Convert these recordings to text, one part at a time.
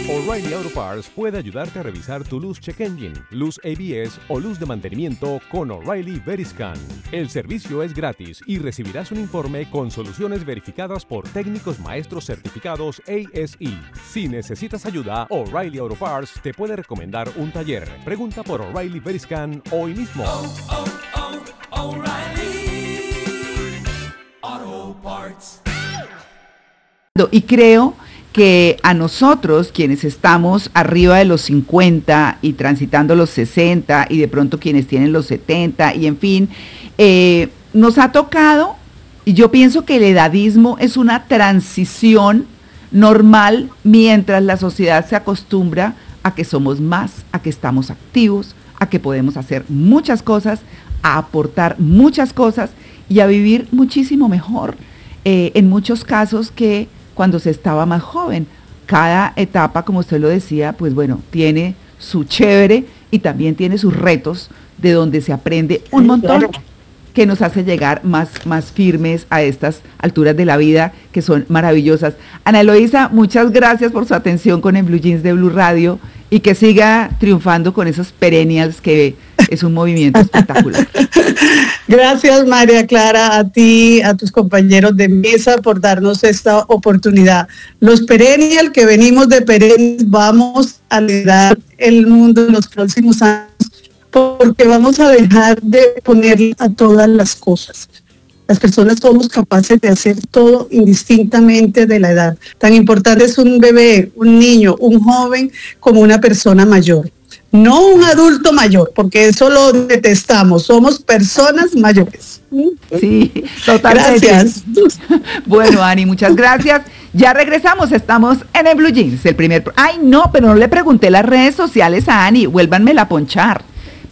O'Reilly Auto Parts puede ayudarte a revisar tu luz check engine, luz ABS o luz de mantenimiento con O'Reilly Veriscan. El servicio es gratis y recibirás un informe con soluciones verificadas por técnicos maestros certificados ASE. Si necesitas ayuda, O'Reilly Auto Parts te puede recomendar un taller. Pregunta por O'Reilly Veriscan hoy mismo. O'Reilly Auto Parts. Y creo que a nosotros, quienes estamos arriba de los 50 y transitando los 60 y de pronto quienes tienen los 70 y en fin, nos ha tocado, y yo pienso que el edadismo es una transición normal mientras la sociedad se acostumbra a que somos más, a que estamos activos, a que podemos hacer muchas cosas, a aportar muchas cosas y a vivir muchísimo mejor en muchos casos que cuando se estaba más joven. Cada etapa, como usted lo decía, pues bueno, tiene su chévere y también tiene sus retos de donde se aprende un montón que nos hace llegar más firmes a estas alturas de la vida que son maravillosas. Ana Eloísa, muchas gracias por su atención con el Blue Jeans de Blue Radio y que siga triunfando con esos perennials, que es un movimiento espectacular. Gracias, María Clara, a ti, a tus compañeros de mesa por darnos esta oportunidad. Los perennials que venimos de perennials vamos a liderar el mundo en los próximos años, porque vamos a dejar de poner a todas las cosas. Las personas somos capaces de hacer todo indistintamente de la edad. Tan importante es un bebé, un niño, un joven, como una persona mayor. No un adulto mayor, porque eso lo detestamos. Somos personas mayores. Sí, totalmente. Gracias. Bueno, Ani, muchas gracias. Ya regresamos, estamos en el Blue Jeans, el primer... Ay, no, pero no le pregunté las redes sociales a Ani. Vuélvanmela a ponchar,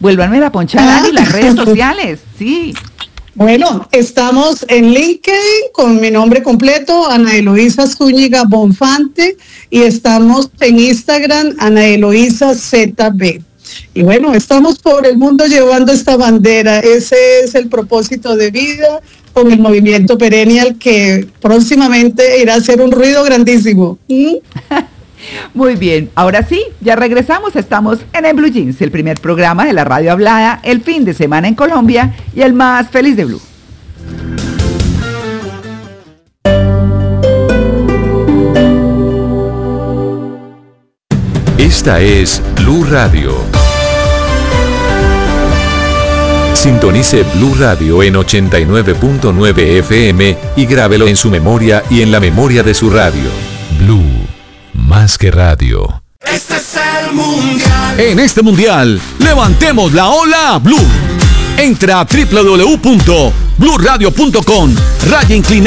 Ani, las redes sociales. Sí. Bueno, estamos en LinkedIn con mi nombre completo, Ana Eloísa Zúñiga Bonfante, y estamos en Instagram, Ana Eloísa ZB. Y bueno, estamos por el mundo llevando esta bandera. Ese es el propósito de vida con el movimiento perennial, que próximamente irá a hacer un ruido grandísimo. Muy bien, ahora sí, ya regresamos, estamos en el Blue Jeans, el primer programa de la radio hablada, el fin de semana en Colombia y el más feliz de Blue. Esta es Blue Radio. Sintonice Blue Radio en 89.9 FM y grábelo en su memoria y en la memoria de su radio. Blue. Más que radio. Este es el mundial. En este mundial, levantemos la ola Blue. Entra a www.bluradio.com/inclinado.